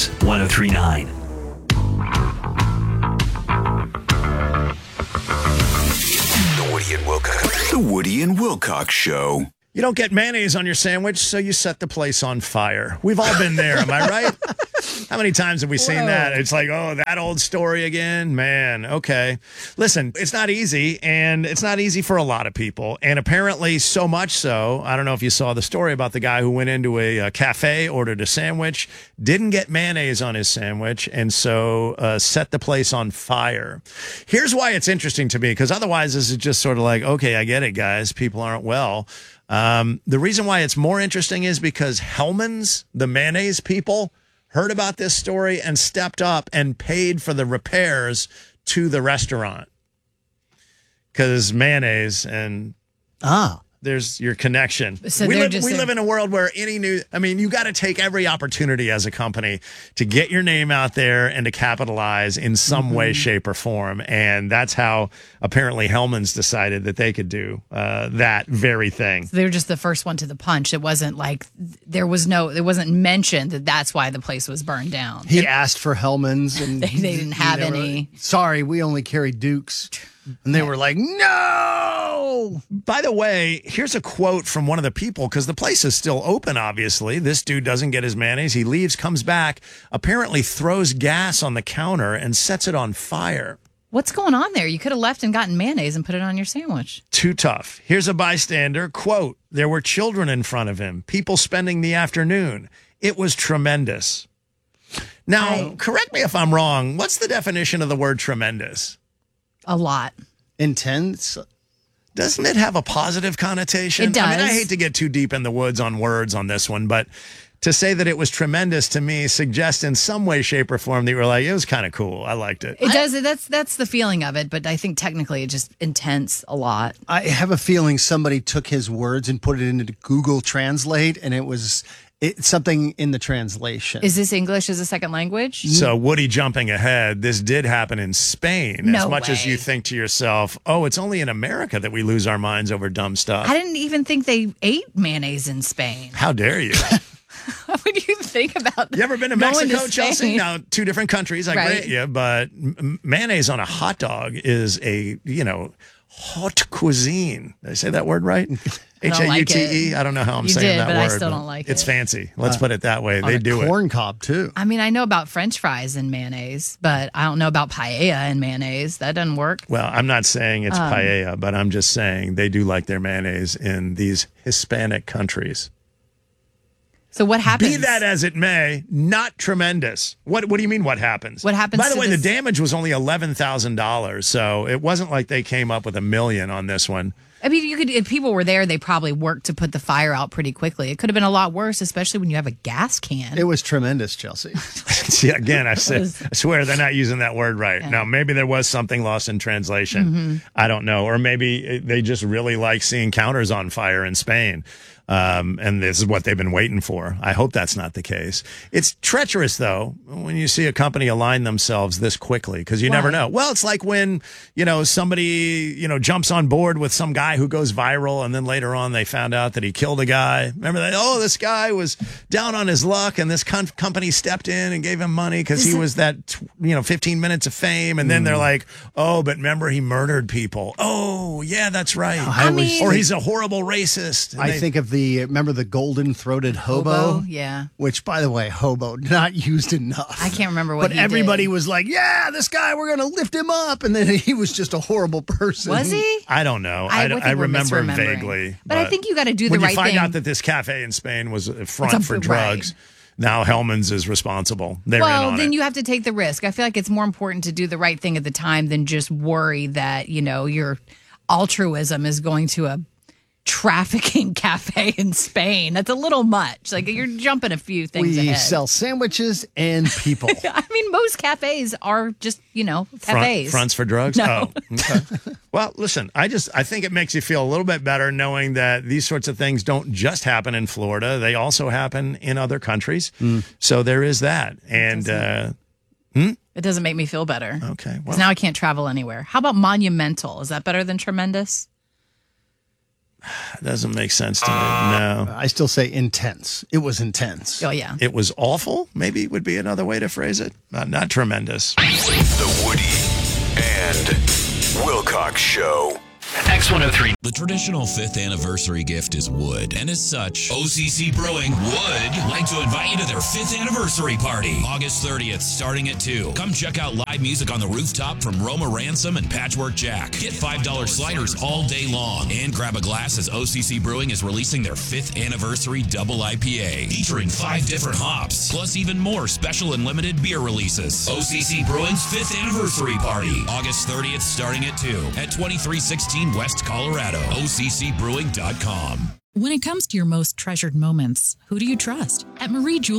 Kicks 103.9. The Woody and Wilcox Show. You don't get mayonnaise on your sandwich, so you set the place on fire. We've all been there, am I right? How many times have we seen that? It's like, oh, that old story again? Man, okay. Listen, it's not easy, and it's not easy for a lot of people. And apparently so much so, I don't know if you saw the story about the guy who went into a cafe, ordered a sandwich, didn't get mayonnaise on his sandwich, and so set the place on fire. Here's why it's interesting to me, because otherwise this is just sort of like, okay, I get it, guys. People aren't well. The reason why it's more interesting is because Hellmann's, the mayonnaise people, heard about this story and stepped up and paid for the repairs to the restaurant. Because mayonnaise and there's your connection. So we live in a world where you got to take every opportunity as a company to get your name out there and to capitalize in some way, shape, or form. And that's how apparently Hellmann's decided that they could do that very thing. So they were just the first one to the punch. It wasn't like it wasn't mentioned that that's why the place was burned down. He asked for Hellmann's and they didn't have any. Sorry, we only carry Dukes. And they were like, no! By the way, here's a quote from one of the people, because the place is still open, obviously. This dude doesn't get his mayonnaise. He leaves, comes back, apparently throws gas on the counter and sets it on fire. What's going on there? You could have left and gotten mayonnaise and put it on your sandwich. Too tough. Here's a bystander, quote, there were children in front of him, people spending the afternoon. It was tremendous. Now, correct me if I'm wrong. What's the definition of the word tremendous? A lot. Intense. Doesn't it have a positive connotation? It does. I hate to get too deep in the woods on words on this one, but to say that it was tremendous to me suggests in some way, shape, or form that you were like, it was kind of cool. I liked it. It does. That's the feeling of it, but I think technically it's just intense a lot. I have a feeling somebody took his words and put it into Google Translate, and it's something in the translation. Is this English as a second language? So, Woody, jumping ahead, this did happen in Spain. No as much as way. you think to yourself, oh, it's only in America that we lose our minds over dumb stuff. I didn't even think they ate mayonnaise in Spain. How dare you? What would you think about You ever been to going Mexico, Spain? Chelsea? Now, two different countries. I grant you, but mayonnaise on a hot dog is haute cuisine. Did I say that word right? Haute. I don't know how I'm saying that but word. I still don't like it. It's fancy. Let's put it that way. They do it. Corn cob, too. I mean, I know about French fries and mayonnaise, but I don't know about paella and mayonnaise. That doesn't work. Well, I'm not saying it's paella, but I'm just saying they do like their mayonnaise in these Hispanic countries. So what happens? Be that as it may, not tremendous. What do you mean what happens? What happens By the to way, this- the damage was only $11,000, so it wasn't like they came up with $1 million on this one. I mean, if people were there, they probably worked to put the fire out pretty quickly. It could have been a lot worse, especially when you have a gas can. It was tremendous, Chelsea. See, again, I swear they're not using that word right. Yeah. Now, maybe there was something lost in translation. I don't know. Or maybe they just really like seeing counters on fire in Spain. And this is what they've been waiting for. I hope that's not the case. It's treacherous, though, when you see a company align themselves this quickly, because you never know. Well, it's like when, somebody, jumps on board with some guy who goes viral, and then later on they found out that he killed a guy. Remember that? Oh, this guy was down on his luck, and this company stepped in and gave him money because he was that, 15 minutes of fame. And then they're like, oh, but remember, he murdered people. Oh, yeah, that's right. Or he's a horrible racist. I think of remember the golden-throated hobo? Yeah. Which, by the way, hobo, not used enough. I can't remember what But everybody was like, yeah, this guy, we're going to lift him up. And then he was just a horrible person. Was he? I don't know. I think we're remember misremembering. vaguely. But I think you got to do the right thing. When you find out that this cafe in Spain was a front for drugs, now Hellmann's is responsible. They're in on then it. you have to take the risk. I feel like it's more important to do the right thing at the time than just worry that, your altruism is going to a trafficking cafe in Spain. That's a little much. Like, you're jumping a few things We ahead. sell sandwiches and people. I mean, most cafes are just, cafes. Fronts for drugs? No. Oh, okay. Well, listen, I think it makes you feel a little bit better knowing that these sorts of things don't just happen in Florida. They also happen in other countries. So there is that. And It doesn't make me feel better. Okay. Because now I can't travel anywhere. How about monumental? Is that better than tremendous? It doesn't make sense to me. No. I still say intense. It was intense. Oh, yeah. It was awful, maybe would be another way to phrase it. Not tremendous. The Woody and Wilcox Show. X103. The traditional 5th anniversary gift is wood, and as such, OCC Brewing would like to invite you to their 5th anniversary party, August 30th, starting at 2. Come check out live music on the rooftop from Roma Ransom and Patchwork Jack. Get $5 sliders all day long, and grab a glass as OCC Brewing is releasing their 5th anniversary double IPA, featuring 5 different hops, plus even more special and limited beer releases. OCC Brewing's 5th anniversary party, August 30th, starting at 2, at 2316 West Colorado, OCCbrewing.com. When it comes to your most treasured moments, who do you trust? At Marie Jewelry